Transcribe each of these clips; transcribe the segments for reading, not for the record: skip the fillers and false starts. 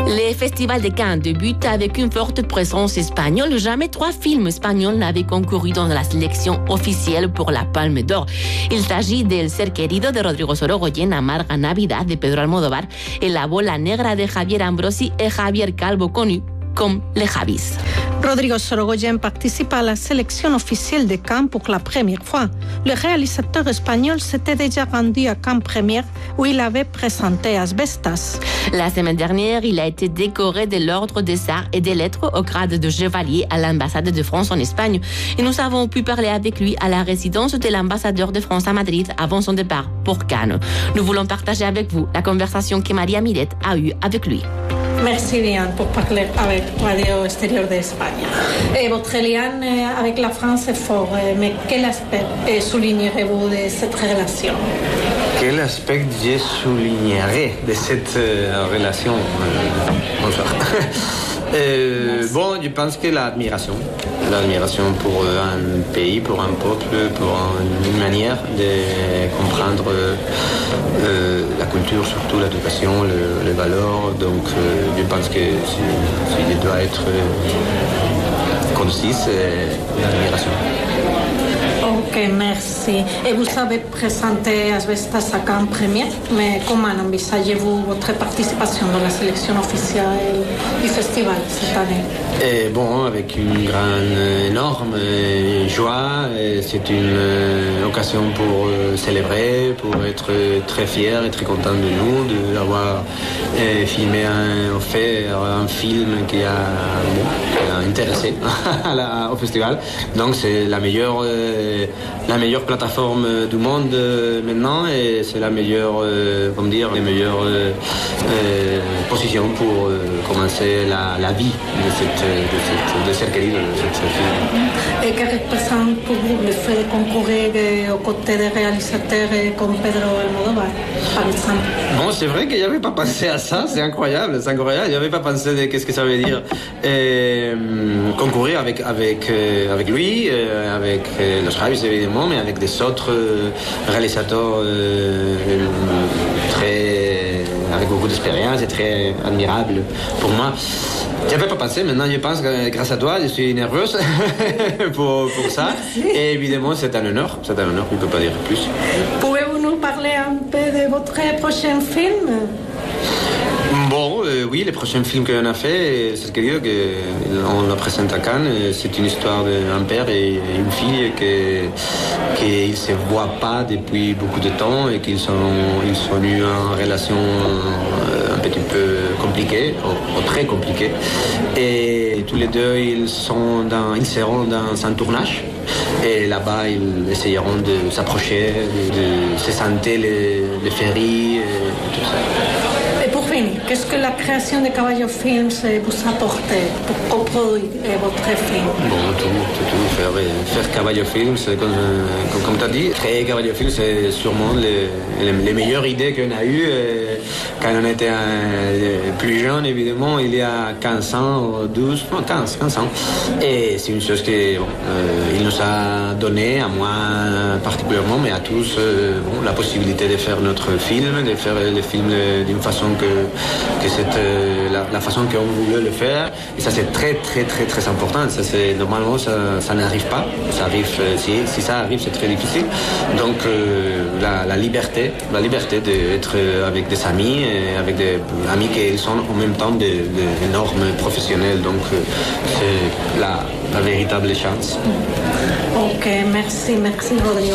Le Festival de Cannes débute avec une forte présence espagnole. Jamais 3 films espagnols n'avaient concouru dans la sélection officielle pour la Palme d'Or. Il s'agit d'El Ser Querido de Rodrigo Sorogoyen, Amarga Navidad de Pedro Almodóvar et La Bola Negra de Javier Ambrosi et Javier Calvo, connus comme les Javis. Rodrigo Sorogoyen participe à la sélection officielle de Cannes pour la première fois. Le réalisateur espagnol s'était déjà rendu à Cannes Première où il avait présenté Asbestas. La semaine dernière, il a été décoré de l'Ordre des Arts et des Lettres au grade de chevalier à l'ambassade de France en Espagne. Et nous avons pu parler avec lui à la résidence de l'ambassadeur de France à Madrid avant son départ pour Cannes. Nous voulons partager avec vous la conversation que Maria Miret a eue avec lui. Merci Liane pour parler avec Radio Extérieur d'Espagne. Votre lien avec la France est fort, mais quel aspect soulignerez-vous de cette relation? Quel aspect je soulignerais de cette relation? Bonsoir. Bon, je pense que l'admiration pour un pays, pour un peuple, pour une manière de comprendre la culture, surtout l'éducation, les valeurs. Donc, je pense que si je dois être concis, c'est l'admiration. Ok, merci. Et vous avez présenté Asbestas à Cannes Première, mais comment envisagez-vous votre participation dans la sélection officielle du festival cette année? Et bon, avec une énorme joie. C'est une occasion pour célébrer, pour être très fier et très content de nous, d'avoir filmé un film qui a intéressé au festival. Donc c'est la meilleure plateforme du monde maintenant, et c'est la meilleure, les meilleures positions pour commencer la vie de Ser Querido, de cette film. Et que représente pour vous le fait de concourir aux côtés des réalisateurs comme Pedro Almodóvar, par exemple? Bon, c'est vrai que je n'avais pas pensé à ça, c'est incroyable. Je n'avais pas pensé de qu'est-ce que ça veut dire concourir avec lui, avec los Javis évidemment, mais avec des autres réalisateurs avec beaucoup d'expérience et très admirables pour moi. Je n'avais pas pensé, maintenant je pense que grâce à toi, je suis nerveuse pour ça. Et évidemment, c'est un honneur, je ne peux pas dire plus. Pouvez-vous nous parler un peu de votre prochain film? Bon, oui, le prochain film qu'on a fait, c'est ce que on le présente à Cannes. C'est une histoire d'un père et une fille qui ne se voient pas depuis beaucoup de temps et qu'ils sont eu en relation un petit peu compliquée, ou très compliquée. Et tous les deux, ils seront dans un tournage. Et là-bas, ils essayeront de s'approcher, de se sentir les ferries et tout ça. Qu'est-ce que la création de Caballo Films vous a apporté pour coproduire votre film? Bon, tout. Faire Caballo Films, comme tu as dit, créer Caballo Films, c'est sûrement les meilleures idées qu'on a eues quand on était plus jeune, évidemment, il y a 15 ans, 15 ans. Et c'est une chose qu'il nous a donné, à moi particulièrement, mais à tous, la possibilité de faire notre film, de faire le film d'une façon que c'est la façon qu'on voulait le faire. Et ça, c'est très, très, très, très important. Normalement, ça n'arrive pas. Ça arrive, si ça arrive, c'est très difficile. Donc, la liberté d'être avec des amis, avec des amis qui sont en même temps d'énormes professionnels. Donc, c'est la véritable chance. Ok, merci Rodrigo.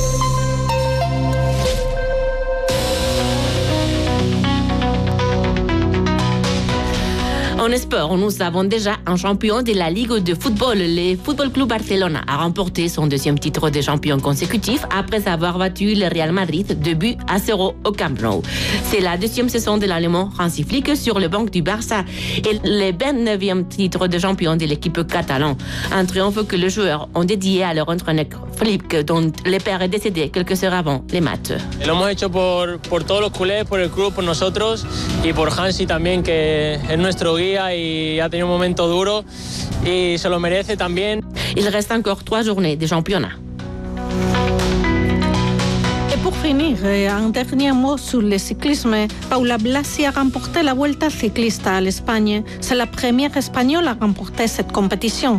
En sport, nous avons déjà un champion de la Ligue de football. Le Football Club Barcelona a remporté son 2e titre de champion consécutif après avoir battu le Real Madrid 2-0 au Camp Nou. C'est la 2e saison de l'Allemand Hansi Flick sur le banc du Barça et le 29e titre de champion de l'équipe catalane. Un triomphe que les joueurs ont dédié à leur entraîneur Flick, dont le père est décédé quelques heures avant les matchs. Lo hemos hecho por todos los culés, por el club, por nosotros y por Hansi también, que es nuestro guía y ha tenido un momento duro y se lo merece también. Il reste encore 3 journées de championnat. Et pour finir, un dernier mot sur le cyclisme. Paula Blasi a remporté la Vuelta Ciclista à l'Espagne. C'est la première espagnole à remporter cette compétition.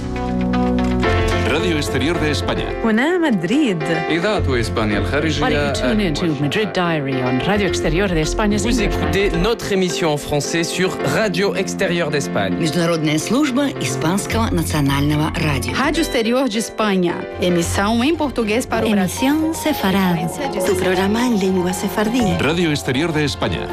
راديو اكستيريور de España. هنا مدريد. إذاعة إسبانيا الخارجية. You tune into Madrid Diary on Radio Exterior de España. Vous écoutez notre émission en français sur Radio Exterior d'Espagne. Международная служба Испанского национального радио. Rádio Exterior de Espanha. Emissão em português para o Brasil. Emisión Sefarad. Tu programa en lengua sefardí. Radio Exterior de España.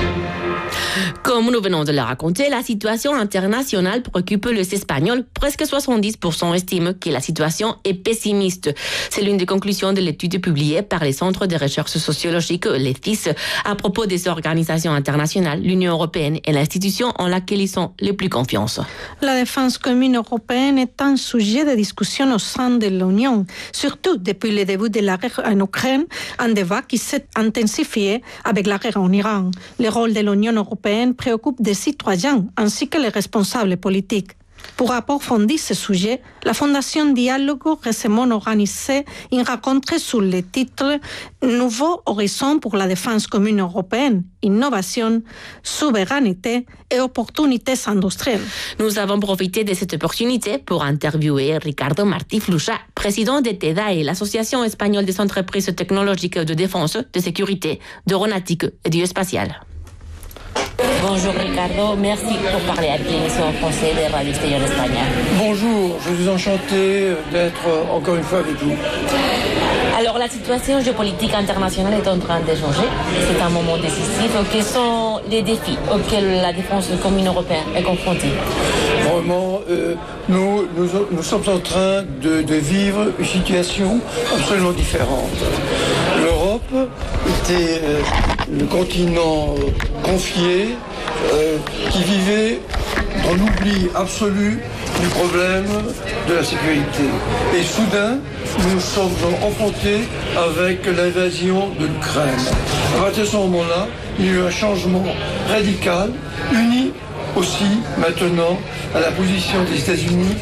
Comme nous venons de le raconter, la situation internationale préoccupe les Espagnols. Presque 70% estiment que la situation est pessimiste. C'est l'une des conclusions de l'étude publiée par les centres de recherche sociologique, les CIS, à propos des organisations internationales, l'Union européenne et l'institution en laquelle ils ont le plus confiance. La défense commune européenne est un sujet de discussion au sein de l'Union, surtout depuis le début de la guerre en Ukraine, un débat qui s'est intensifié avec la guerre en Iran. Le rôle de l'Union européenne préoccupe des citoyens ainsi que les responsables politiques. Pour approfondir ce sujet, la Fondation Dialogo récemment organisé une rencontre sous le titre « Nouveaux horizons pour la défense commune européenne, innovation, souveraineté et opportunités industrielles ». Nous avons profité de cette opportunité pour interviewer Ricardo Martí Flucha, président de TEDAE, l'Association espagnole des entreprises technologiques de défense, de sécurité, d'aéronautique et du spatial. Bonjour Ricardo, merci pour parler à l'émission en français de Radio Exterior d'Espagne. Bonjour, je suis enchanté d'être encore une fois avec vous. Alors la situation géopolitique internationale est en train de changer. C'est un moment décisif. Quels sont les défis auxquels la défense commune européenne est confrontée? Vraiment, nous sommes en train de vivre une situation absolument différente. L'Europe était le continent confié qui vivait dans l'oubli absolu du problème de la sécurité. Et soudain, nous sommes confrontés avec l'invasion de l'Ukraine. À partir de ce moment-là, il y a eu un changement radical, uni aussi maintenant à la position des États-Unis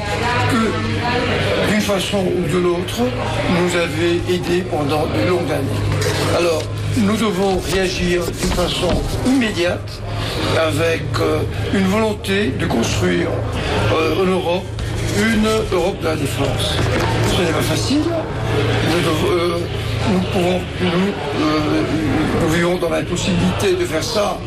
que, d'une façon ou de l'autre, nous avait aidés pendant de longues années. Alors, nous devons réagir d'une façon immédiate avec une volonté de construire en Europe une Europe de la défense. Ce n'est pas facile. Nous vivons dans l'impossibilité de faire ça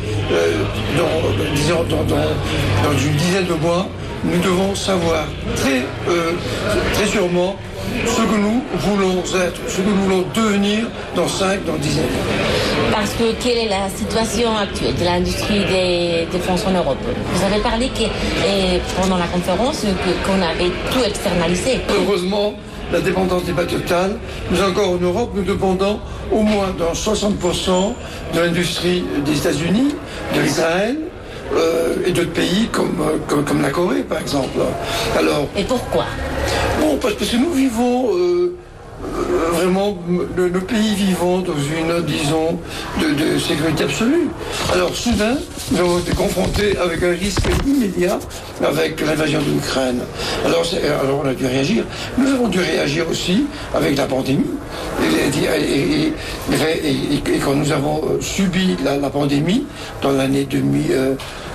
dans une dizaine de mois. Nous devons savoir très sûrement ce que nous voulons être, ce que nous voulons devenir dans 5, dans 10 ans. Parce que quelle est la situation actuelle de l'industrie des défense en Europe? Vous avez parlé pendant la conférence qu'on avait tout externalisé. Heureusement, la dépendance n'est pas totale. Nous encore en Europe, nous dépendons au moins dans 60% de l'industrie des États-Unis, de l'Israël, et d'autres pays comme la Corée, par exemple. Alors, et pourquoi? Bon, parce que nous vivons vraiment, le pays vivant dans une, disons, de sécurité absolue. Alors, soudain, nous avons été confrontés avec un risque immédiat avec l'invasion de l'Ukraine. Alors, on a dû réagir. Nous avons dû réagir aussi avec la pandémie. Et quand nous avons subi la pandémie dans l'année 2020,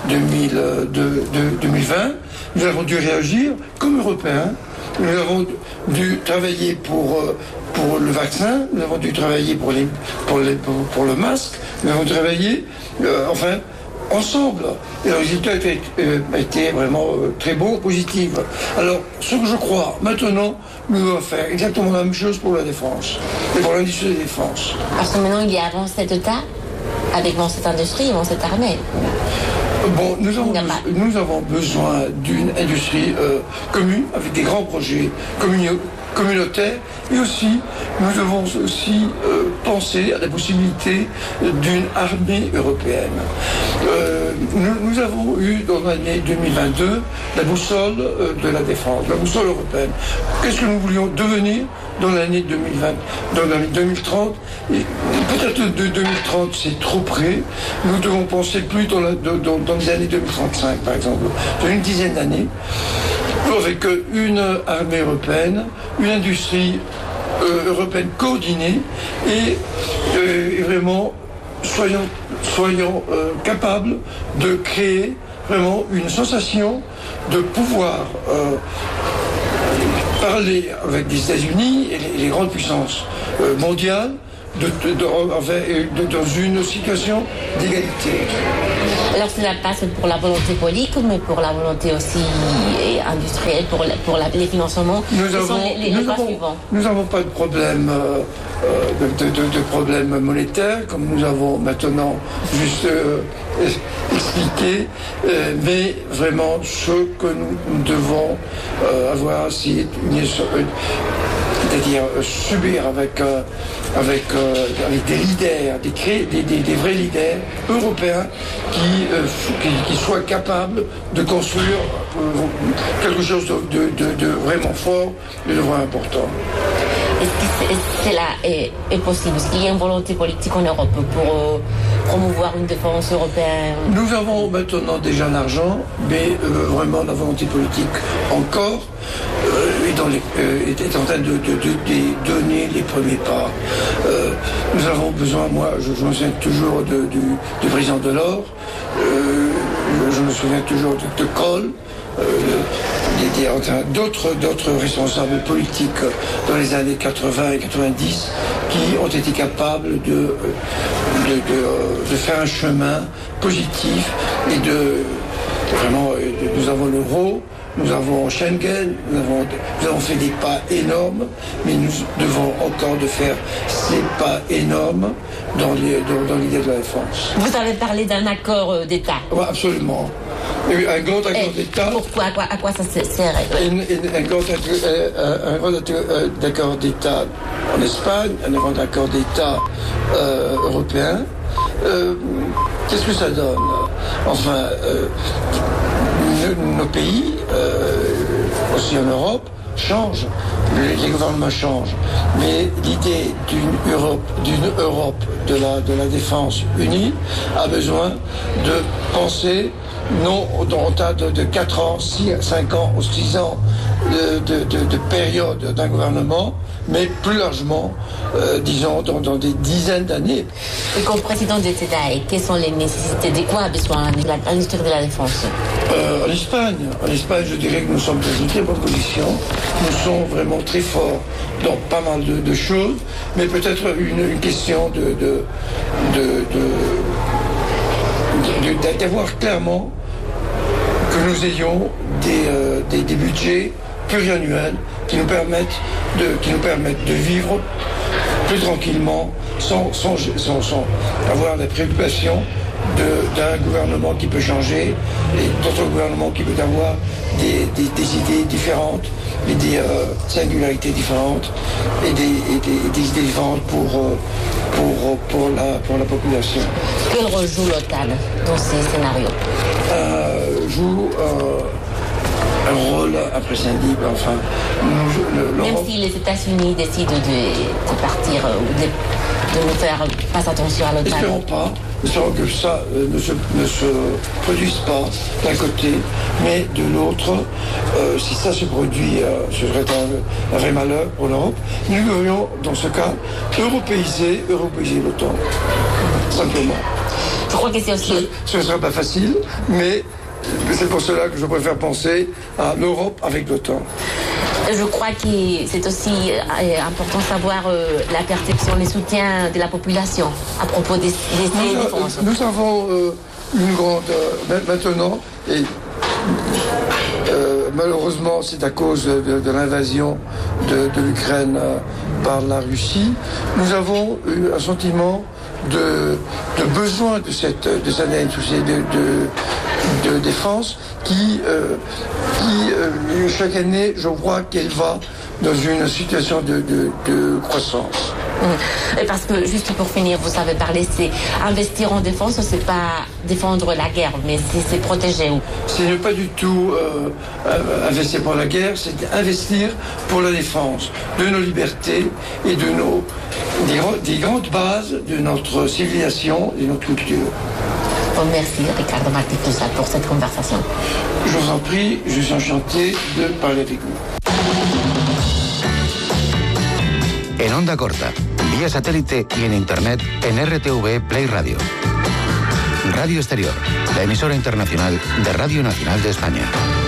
nous avons dû réagir comme Européens. Nous avons dû travailler pour le vaccin, nous avons dû travailler pour le masque, nous avons travaillé, ensemble. Et le résultat a été vraiment très beau, positif. Alors, ce que je crois, maintenant, nous devons faire exactement la même chose pour la défense, et pour l'industrie de la défense. Parce que maintenant, il y a 27 États avec cette industrie, cette armée. Bon, nous avons besoin d'une industrie commune, avec des grands projets communautaires, et aussi, nous devons aussi penser à la possibilité d'une armée européenne. Nous avons eu dans l'année 2022 la boussole de la défense, la boussole européenne. Qu'est-ce que nous voulions devenir dans l'année 2020, dans l'année 2030? Et peut-être de 2030, c'est trop près. Nous devons penser plus dans les années 2035, par exemple, dans une dizaine d'années, avec une armée européenne, une industrie européenne coordonnée et Et vraiment, soyons capables de créer vraiment une sensation de pouvoir parler avec les États-Unis et les grandes puissances mondiales dans une situation d'égalité. Alors cela passe pour la volonté politique, mais pour la volonté aussi industrielle, pour les financements. Nous n'avons pas de problème de problème monétaire, comme nous avons maintenant juste expliqué, mais vraiment ce que nous devons avoir, c'est-à-dire subir avec des leaders, des vrais leaders européens qui soient capables de construire quelque chose de vraiment fort et de vraiment important. Est-ce que cela est possible? Est-ce qu'il y a une volonté politique en Europe pour promouvoir une défense européenne? Nous avons maintenant déjà l'argent, mais vraiment la volonté politique encore est en train de donner les premiers pas. Nous avons besoin, moi je me souviens toujours du président Delors, je me souviens toujours de Kohl, d'autres responsables politiques dans les années 80 et 90 qui ont été capables de faire un chemin positif et nous avons l'euro, nous avons Schengen, nous avons fait des pas énormes, mais nous devons encore faire ces pas énormes dans l'idée de la défense. Vous avez parlé d'un accord d'État. Oui, absolument. Un grand accord d'État. Pourquoi? À quoi ça sert? Un grand accord d'État en Espagne, un grand accord d'État européen. Qu'est-ce que ça donne? Enfin, nos pays, aussi en Europe, changent. Les gouvernements changent. Mais l'idée d'une Europe de la défense unie a besoin de penser non dans un tas de 4 ans, 5 ans ou 6 ans de période d'un gouvernement, mais plus largement, disons, dans des dizaines d'années. Et comme président de TEDAE, quelles sont les nécessités? De quoi a besoin l'industrie de la défense? En Espagne, je dirais que nous sommes dans une très bonne position. Nous sommes vraiment très forts dans pas mal de choses, mais peut-être une question d'avoir clairement que nous ayons des budgets pluriannuels qui nous permettent de vivre plus tranquillement sans avoir la préoccupation d'un gouvernement qui peut changer et d'autres gouvernements qui peuvent avoir des idées différentes et des singularités différentes et des idées différentes pour la population. Quel rôle joue l'OTAN dans ces scénarios? Joue un rôle imprescindible. Enfin, même si les États-Unis décident de partir ou de nous faire pas attention à l'OTAN. Espérons que ça ne se produise pas d'un côté, mais de l'autre, si ça se produit, ce serait un vrai malheur pour l'Europe. Nous devrions, dans ce cas, européiser l'OTAN, simplement. Je crois que c'est aussi... Ce ne sera pas facile, mais c'est pour cela que je préfère penser à l'Europe avec l'OTAN. Je crois que c'est aussi important de savoir la perception, les soutiens de la population à propos des défenses. Nous avons une grande... maintenant, et malheureusement c'est à cause de l'invasion de l'Ukraine par la Russie, nous avons eu un sentiment de besoin de cette industrie de défense qui chaque année, je vois qu'elle va dans une situation de croissance. Et parce que, juste pour finir, vous savez parler, c'est investir en défense, c'est pas défendre la guerre, mais c'est protéger. C'est pas du tout investir pour la guerre, c'est investir pour la défense de nos libertés et des grandes bases de notre civilisation et de notre culture. Merci Ricardo Martí Tusa pour cette conversation. Je vous en prie, je suis enchanté de parler avec vous. En Onda Corta, vía satélite y en internet en RTV Play Radio. Radio Exterior, la emisora internacional de Radio Nacional de España.